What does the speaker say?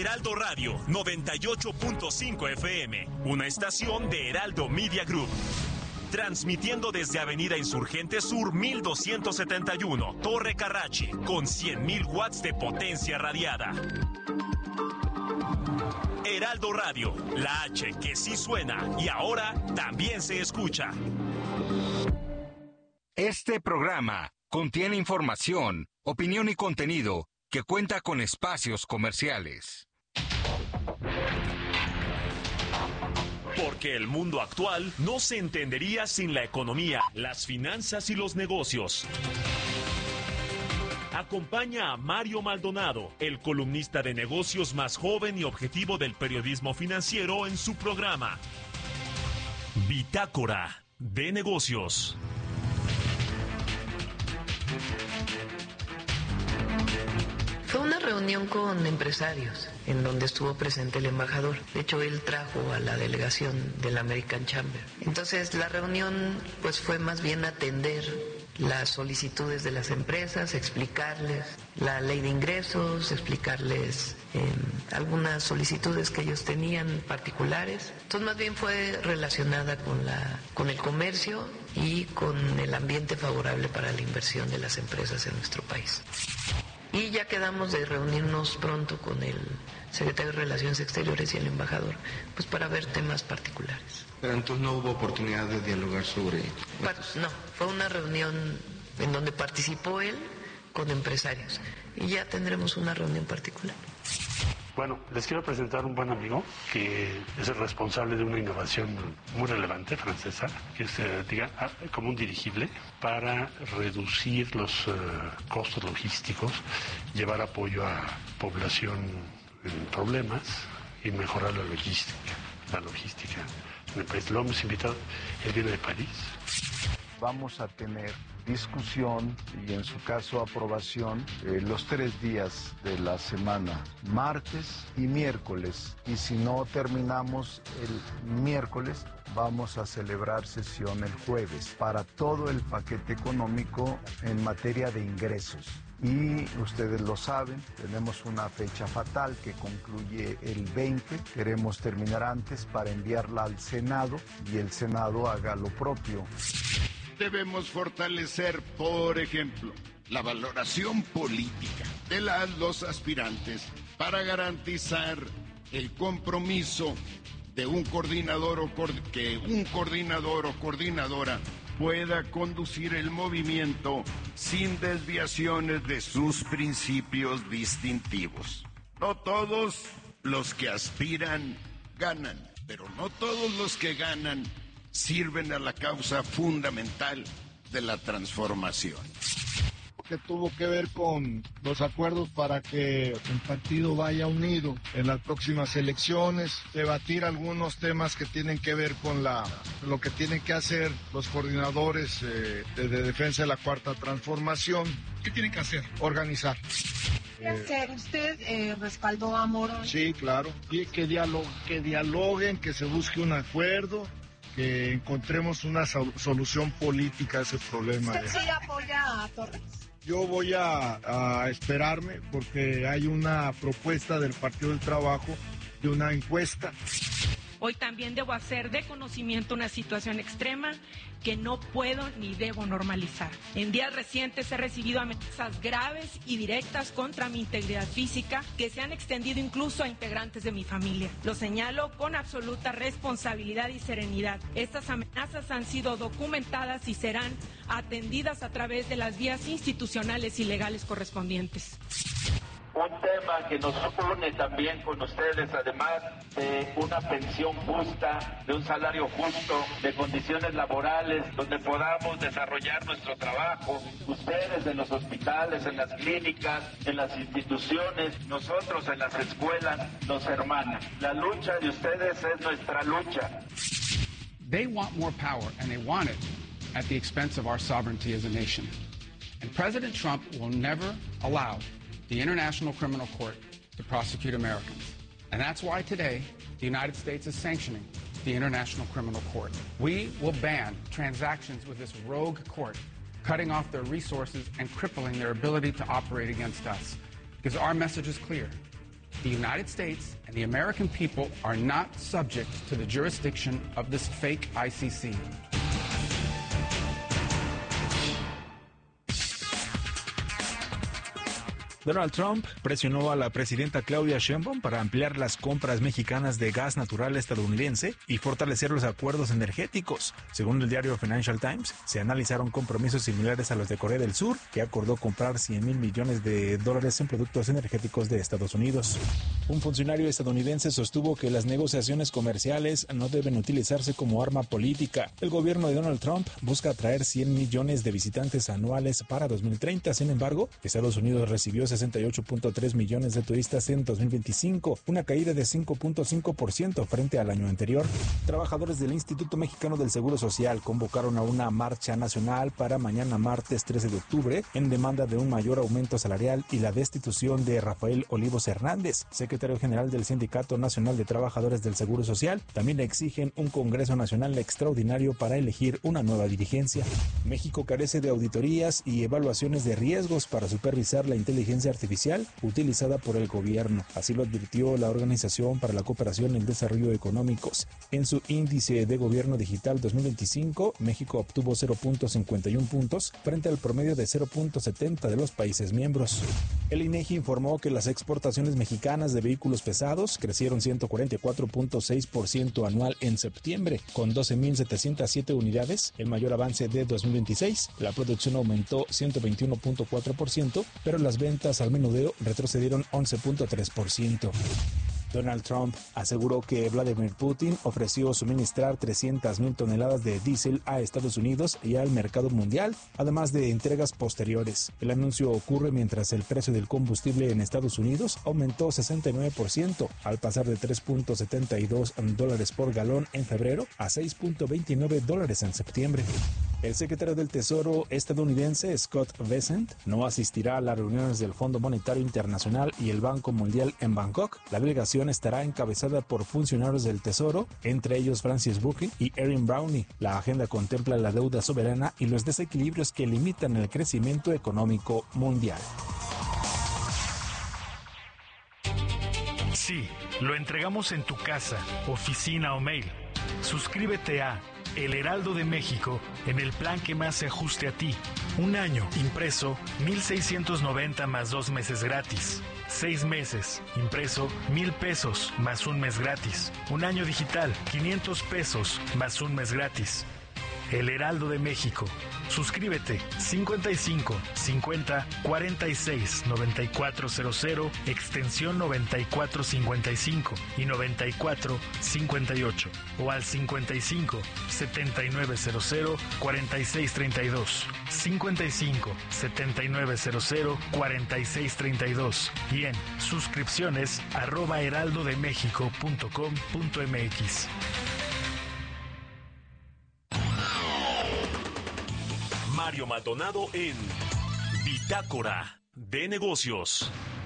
Heraldo Radio 98.5 FM, una estación de Heraldo Media Group. Transmitiendo desde Avenida Insurgente Sur 1271, Torre Carrachi, con 100.000 watts de potencia radiada. Heraldo Radio, la H que sí suena y ahora también se escucha. Este programa contiene información, opinión y contenido que cuenta con espacios comerciales. Porque el mundo actual no se entendería sin la economía, las finanzas y los negocios. Acompaña a Mario Maldonado, el columnista de negocios más joven y objetivo del periodismo financiero, en su programa Bitácora de Negocios. Fue una reunión con empresarios en donde estuvo presente el embajador. De hecho, él trajo a la delegación del American Chamber. Entonces, la reunión pues fue más bien atender las solicitudes de las empresas, explicarles la ley de ingresos, explicarles algunas solicitudes que ellos tenían particulares. Entonces, más bien fue relacionada con el comercio y con el ambiente favorable para la inversión de las empresas en nuestro país. Y ya quedamos de reunirnos pronto con el secretario de Relaciones Exteriores y el embajador, pues para ver temas particulares. Pero entonces no hubo oportunidad de dialogar sobre... No, fue una reunión en donde participó él con empresarios. Y ya tendremos una reunión particular. Bueno, les quiero presentar un buen amigo que es el responsable de una innovación muy relevante francesa, que es, como un dirigible para reducir los costos logísticos, llevar apoyo a población en problemas y mejorar la logística en el país. Lo hemos invitado, él viene de París. Vamos a tener discusión y en su caso aprobación los 3 días de la semana, martes y miércoles. Y si no terminamos el miércoles, vamos a celebrar sesión el jueves para todo el paquete económico en materia de ingresos. Y ustedes lo saben, tenemos una fecha fatal que concluye el 20. Queremos terminar antes para enviarla al Senado y el Senado haga lo propio. Debemos fortalecer, por ejemplo, la valoración política de los aspirantes para garantizar el compromiso de un coordinador que un coordinador o coordinadora pueda conducir el movimiento sin desviaciones de sus principios distintivos. No todos los que aspiran ganan, pero no todos los que ganan sirven a la causa fundamental de la transformación. Que tuvo que ver con los acuerdos para que el partido vaya unido en las próximas elecciones, debatir algunos temas que tienen que ver con lo que tienen que hacer los coordinadores de defensa de la Cuarta Transformación. ¿Qué tienen que hacer? Organizar. ¿Qué hacer? ¿Usted respaldó a Moro? Sí, claro. Y que dialoguen, que se busque un acuerdo, que encontremos una solución política a ese problema. ¿Usted sí apoya a Torres? Yo voy a esperarme porque hay una propuesta del Partido del Trabajo de una encuesta. Hoy también debo hacer de conocimiento una situación extrema que no puedo ni debo normalizar. En días recientes he recibido amenazas graves y directas contra mi integridad física que se han extendido incluso a integrantes de mi familia. Lo señalo con absoluta responsabilidad y serenidad. Estas amenazas han sido documentadas y serán atendidas a través de las vías institucionales y legales correspondientes. Un tema que nos une también con ustedes, además de una pensión justa, de un salario justo, de condiciones laborales, donde podamos desarrollar nuestro trabajo, ustedes en los hospitales, en las clínicas, en las instituciones, nosotros en las escuelas, nos hermanan. La lucha de ustedes es nuestra lucha. They want more power, and they want it at the expense of our sovereignty as a nation. And President Trump will never allow the International Criminal Court to prosecute Americans. And that's why today the United States is sanctioning the International Criminal Court. We will ban transactions with this rogue court, cutting off their resources and crippling their ability to operate against us. Because our message is clear. The United States and the American people are not subject to the jurisdiction of this fake ICC. Donald Trump presionó a la presidenta Claudia Sheinbaum para ampliar las compras mexicanas de gas natural estadounidense y fortalecer los acuerdos energéticos. Según el diario Financial Times, se analizaron compromisos similares a los de Corea del Sur, que acordó comprar $100,000 millones en productos energéticos de Estados Unidos. Un funcionario estadounidense sostuvo que las negociaciones comerciales no deben utilizarse como arma política. El gobierno de Donald Trump busca atraer 100 millones de visitantes anuales para 2030. Sin embargo, Estados Unidos recibió 68.3 millones de turistas en 2025, una caída de 5.5% frente al año anterior. Trabajadores del Instituto Mexicano del Seguro Social convocaron a una marcha nacional para mañana martes 13 de octubre en demanda de un mayor aumento salarial y la destitución de Rafael Olivos Hernández, secretario general del Sindicato Nacional de Trabajadores del Seguro Social. También exigen un Congreso Nacional extraordinario para elegir una nueva dirigencia. México carece de auditorías y evaluaciones de riesgos para supervisar la inteligencia artificial utilizada por el gobierno. Así lo advirtió la Organización para la Cooperación y el Desarrollo Económicos. En su índice de gobierno digital 2025, México obtuvo 0.51 puntos frente al promedio de 0.70 de los países miembros. El INEGI informó que las exportaciones mexicanas de vehículos pesados crecieron 144.6% anual en septiembre, con 12.707 unidades, el mayor avance de 2026. La producción aumentó 121.4%, pero las ventas al menudeo retrocedieron 11.3%. Donald Trump aseguró que Vladimir Putin ofreció suministrar 300,000 toneladas de diésel a Estados Unidos y al mercado mundial, además de entregas posteriores. El anuncio ocurre mientras el precio del combustible en Estados Unidos aumentó 69%, al pasar de $3.72 por galón en febrero a $6.29 en septiembre. El secretario del Tesoro estadounidense Scott Bessent no asistirá a las reuniones del Fondo Monetario Internacional y el Banco Mundial en Bangkok. La delegación estará encabezada por funcionarios del Tesoro, entre ellos Francis Buckley y Erin Brownie. La agenda contempla la deuda soberana y los desequilibrios que limitan el crecimiento económico mundial. Sí, lo entregamos en tu casa, oficina o mail. Suscríbete a El Heraldo de México en el plan que más se ajuste a ti. Un año, impreso, 1,690 más 2 meses gratis. 6 meses, impreso, 1,000 pesos más un mes gratis. Un año digital, 500 pesos más un mes gratis. El Heraldo de México. Suscríbete 55 50 46 9400 extensión 9455 y 9458 o al 55 7900 4632 55 7900 4632 y en suscripciones@heraldodemexico.com.mx. Mario Maldonado en Bitácora de Negocios.